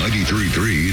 93.3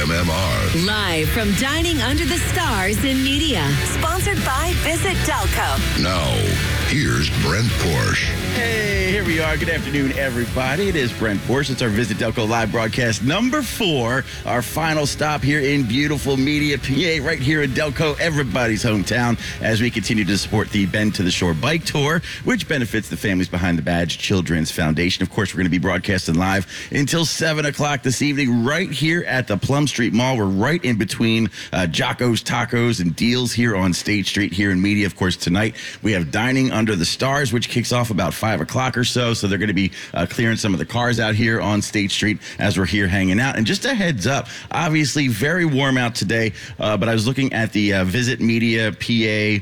WMMR. Live from Dining Under the Stars in Media. Sponsored by Visit Delco. Now, here's Brent Porsche. Hey, here we are. Good afternoon, everybody. It is Brent Porsche. It's our Visit Delco live broadcast number 4. Our final stop here in beautiful Media, PA, right here in Delco, everybody's hometown, as we continue to support the Bend to the Shore Bike Tour, which benefits the Families Behind the Badge Children's Foundation. Of course, we're going to be broadcasting live until 7 o'clock this evening right here at the Plum Street Mall. We're right in between Jocko's Tacos and Deals here on State Street here in Media. Of course, tonight we have Dining Under the Stars, which kicks off about 5 o'clock or so. So they're going to be clearing some of the cars out here on State Street as we're here hanging out. And just a heads up, obviously very warm out today, but I was looking at the Visit Media PA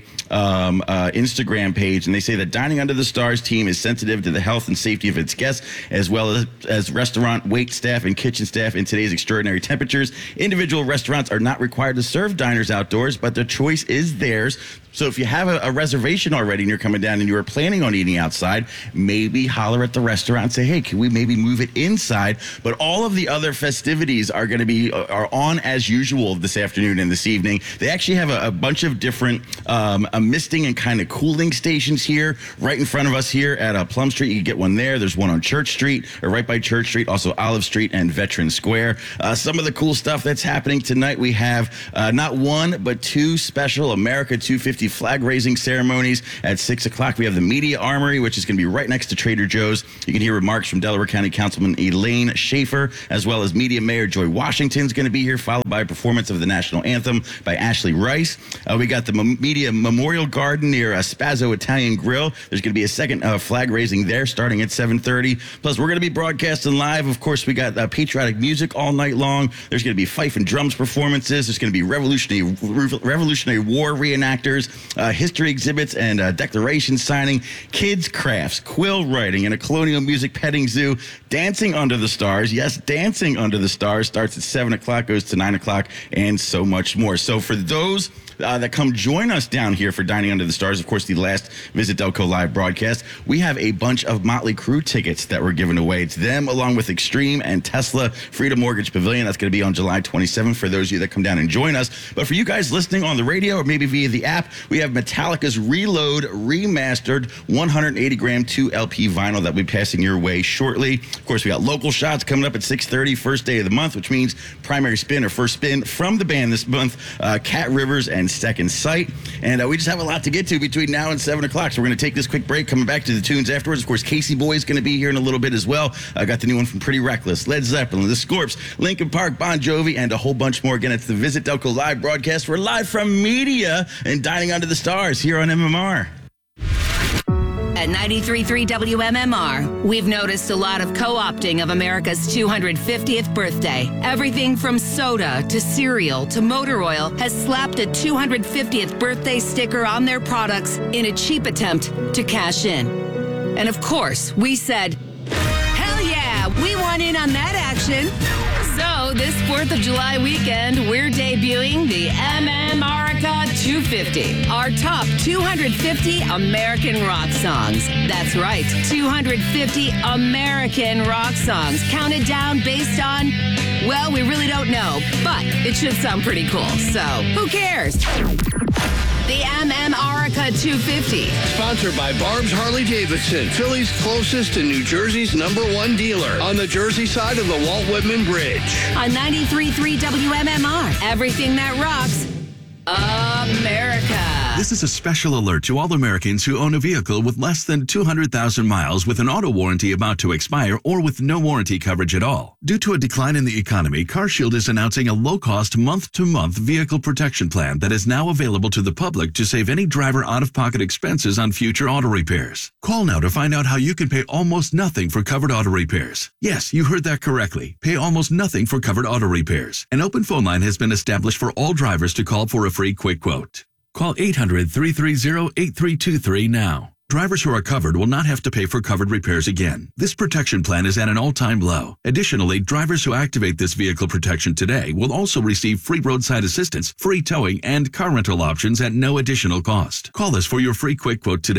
Instagram page, and they say that Dining Under the Stars team is sensitive to the health and safety of its guests, as well as restaurant wait staff and kitchen staff in today's extraordinary temperatures. Individual restaurants are not required to serve diners outdoors, but the choice is theirs. So if you have a reservation already and you're coming down and you are planning on eating outside, maybe holler at the restaurant and say, hey, can we maybe move it inside? But all of the other festivities are going to be are on as usual this afternoon and this evening. They actually have a bunch of different misting and kind of cooling stations here right in front of us here at Plum Street. You can get one there. There's one on Church Street, or right by Church Street, also Olive Street and Veteran Square. Some of the cool stuff that's happening tonight, we have not one, but 2 special America 250 flag raising ceremonies at 6 o'clock. We have the Media Armory, which is going to be right next to Trader Joe's. You can hear remarks from Delaware County Councilman Elaine Schaefer, as well as Media Mayor Joy Washington is going to be here, followed by a performance of the National Anthem by Ashley Rice. We got the Media Memorial Garden near Spazzo Italian Grill. There's going to be a second flag raising there starting at 7:30. Plus, we're going to be broadcasting live. Of course, we got patriotic music all night long. There's going to be fife and drums performances. There's going to be Revolutionary War reenactors, history exhibits and declaration signing, kids crafts, quill writing, and a colonial music petting zoo. Dancing Under the Stars. Yes, Dancing Under the Stars starts at 7 o'clock, goes to 9 o'clock, and so much more. So for those that come join us down here for Dining Under the Stars, of course, the last Visit Delco live broadcast, we have a bunch of Motley Crue tickets that we're giving away. It's them along with Extreme and Tesla Freedom Mortgage Pavilion. That's going to be on July 27th for those of you that come down and join us. But for you guys listening on the radio or maybe via the app, we have Metallica's Reload remastered 180-gram 2LP vinyl that we'll be passing your way shortly. Of course, we got local shots coming up at 6:30, first day of the month, which means primary spin or first spin from the band this month, Cat Rivers and Second Sight. And we just have a lot to get to between now and 7 o'clock. So we're going to take this quick break, coming back to the tunes afterwards. Of course, Casey Boy is going to be here in a little bit as well. I got the new one from Pretty Reckless, Led Zeppelin, The Scorps, Linkin Park, Bon Jovi, and a whole bunch more. Again, it's the Visit Delco live broadcast. We're live from Media and Dining Under the Stars here on MMR. At 93.3 WMMR, we've noticed a lot of co-opting of America's 250th birthday. Everything from soda to cereal to motor oil has slapped a 250th birthday sticker on their products in a cheap attempt to cash in. And of course, we said, hell yeah, we want in on that action. So this 4th of July weekend, we're debuting the MMRica 250, our top 250 American rock songs. That's right, 250 American rock songs, counted down based on, well, we really don't know, but it should sound pretty cool, so who cares? The MMRica 250. Sponsored by Barb's Harley-Davidson, Philly's closest to New Jersey's #1 dealer on the Jersey side of the Walt Whitman Bridge. On 93.3 WMMR, everything that rocks America. This is a special alert to all Americans who own a vehicle with less than 200,000 miles with an auto warranty about to expire or with no warranty coverage at all. Due to a decline in the economy, CarShield is announcing a low-cost month-to-month vehicle protection plan that is now available to the public to save any driver out-of-pocket expenses on future auto repairs. Call now to find out how you can pay almost nothing for covered auto repairs. Yes, you heard that correctly. Pay almost nothing for covered auto repairs. An open phone line has been established for all drivers to call for a free quick quote. Call 800-330-8323 now. Drivers who are covered will not have to pay for covered repairs again. This protection plan is at an all-time low. Additionally, drivers who activate this vehicle protection today will also receive free roadside assistance, free towing, and car rental options at no additional cost. Call us for your free quick quote today.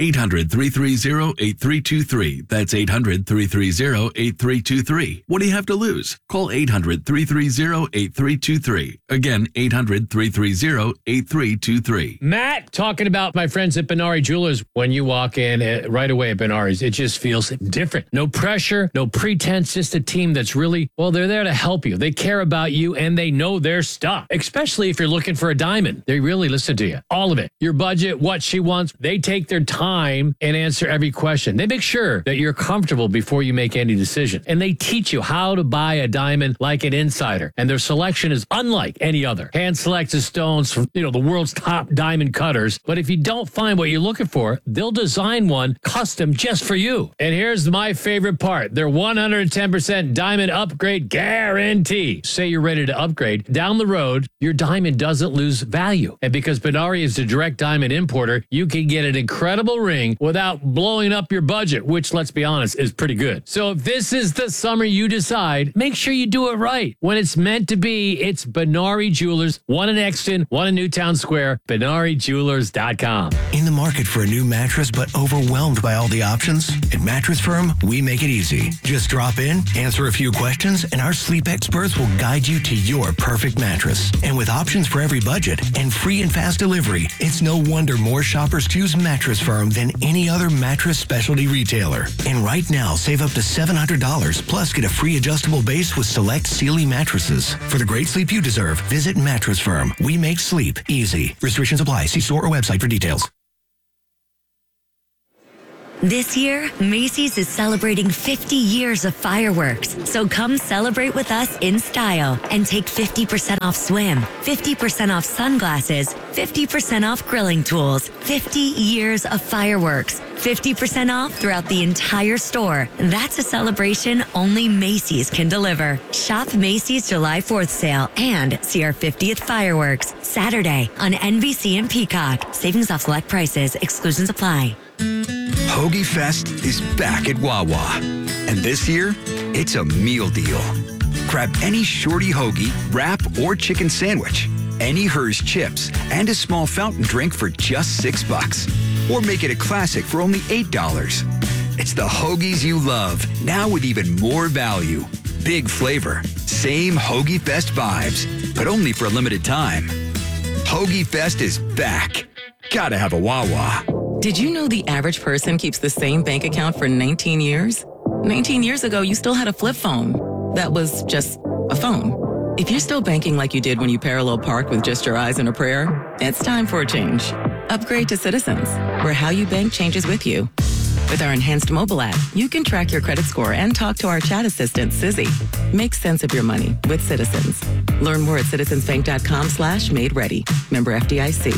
800-330-8323. That's 800-330-8323. What do you have to lose? Call 800-330-8323. Again, 800-330-8323. Matt, talking about my friends at Benari Jewelers. When you walk in right away at Benari's, it just feels different. No pressure, no pretense, just a team that's really, well, they're there to help you. They care about you and they know their stuff, especially if you're looking for a diamond. They really listen to you. All of it. Your budget, what she wants. They take their time and answer every question. They make sure that you're comfortable before you make any decision. And they teach you how to buy a diamond like an insider. And their selection is unlike any other. Hand selected stones from, the world's top diamond cutters. But if you don't find what you're looking for, they'll design one custom just for you. And here's my favorite part. Their 110% diamond upgrade guarantee. Say you're ready to upgrade. Down the road, your diamond doesn't lose value. And because Benari is the direct diamond importer, you can get an incredible ring without blowing up your budget, which, let's be honest, is pretty good. So if this is the summer you decide, make sure you do it right. When it's meant to be, it's Benari Jewelers, one in Exton, one in Newtown Square, BenariJewelers.com. In the market for a new mattress but overwhelmed by all the options? At Mattress Firm, we make it easy. Just drop in, answer a few questions, and our sleep experts will guide you to your perfect mattress. And with options for every budget and free and fast delivery, it's no wonder more shoppers choose Mattress Firm than any other mattress specialty retailer. And right now, save up to $700, plus get a free adjustable base with select Sealy mattresses. For the great sleep you deserve, visit Mattress Firm. We make sleep easy. Restrictions apply. See store or website for details. This year, Macy's is celebrating 50 years of fireworks. So come celebrate with us in style and take 50% off swim, 50% off sunglasses, 50% off grilling tools, 50 years of fireworks, 50% off throughout the entire store. That's a celebration only Macy's can deliver. Shop Macy's July 4th sale and see our 50th fireworks Saturday on NBC and Peacock. Savings off select prices. Exclusions apply. Hoagie Fest is back at Wawa. And this year, it's a meal deal. Grab any shorty hoagie, wrap, or chicken sandwich, any Hers chips, and a small fountain drink for just $6. Or make it a classic for only $8. It's the hoagies you love, now with even more value. Big flavor, same Hoagie Fest vibes, but only for a limited time. Hoagie Fest is back. Gotta have a Wawa. Did you know the average person keeps the same bank account for 19 years? 19 years ago, you still had a flip phone. That was just a phone. If you're still banking like you did when you parallel parked with just your eyes and a prayer, it's time for a change. Upgrade to Citizens, where how you bank changes with you. With our enhanced mobile app, you can track your credit score and talk to our chat assistant, Sizzy. Make sense of your money with Citizens. Learn more at citizensbank.com/made-ready. Member FDIC.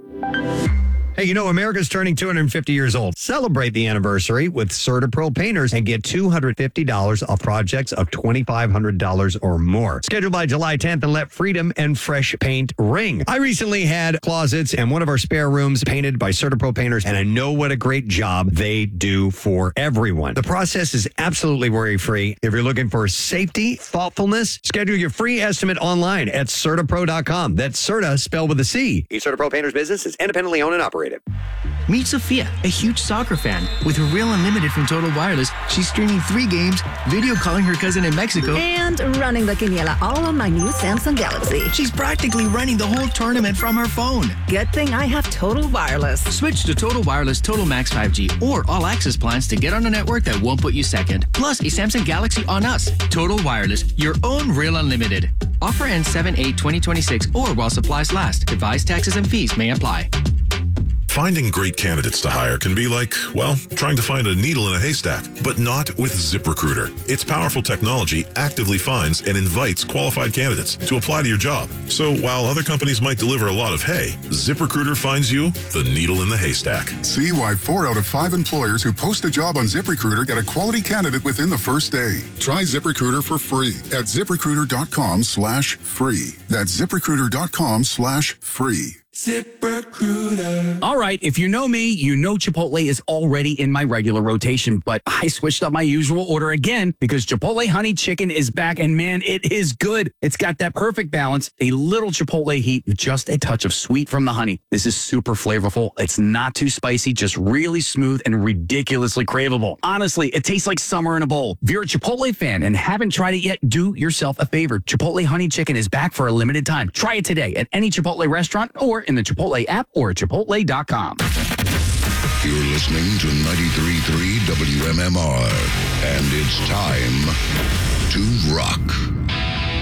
Hey, America's turning 250 years old. Celebrate the anniversary with CertaPro Painters and get $250 off projects of $2,500 or more. Scheduled by July 10th and let freedom and fresh paint ring. I recently had closets and one of our spare rooms painted by CertaPro Painters, and I know what a great job they do for everyone. The process is absolutely worry-free. If you're looking for safety, thoughtfulness, schedule your free estimate online at CertaPro.com. That's Certa spelled with a C. Each CertaPro Painters business is independently owned and operated. Meet Sophia, a huge soccer fan. With her Real Unlimited from Total Wireless, she's streaming 3 games, video calling her cousin in Mexico, and running the quiniela all on my new Samsung Galaxy. She's practically running the whole tournament from her phone. Good thing I have Total Wireless. Switch to Total Wireless Total Max 5G or All Access plans to get on a network that won't put you second. Plus a Samsung Galaxy on us. Total Wireless, your own Real Unlimited. Offer ends 7/8/2026 or while supplies last. Device taxes and fees may apply. Finding great candidates to hire can be like, well, trying to find a needle in a haystack, but not with ZipRecruiter. Its powerful technology actively finds and invites qualified candidates to apply to your job. So while other companies might deliver a lot of hay, ZipRecruiter finds you the needle in the haystack. See why 4 out of 5 employers who post a job on ZipRecruiter get a quality candidate within the first day. Try ZipRecruiter for free at ZipRecruiter.com/free. That's ZipRecruiter.com/free. ZipRecruiter. All right, if you know me, you know Chipotle is already in my regular rotation, but I switched up my usual order again because Chipotle Honey Chicken is back, and man, it is good. It's got that perfect balance, a little Chipotle heat, just a touch of sweet from the honey. This is super flavorful. It's not too spicy, just really smooth and ridiculously craveable. Honestly, it tastes like summer in a bowl. If you're a Chipotle fan and haven't tried it yet, do yourself a favor. Chipotle Honey Chicken is back for a limited time. Try it today at any Chipotle restaurant or in the Chipotle app or chipotle.com. You're listening to 93.3 WMMR, and it's time to rock.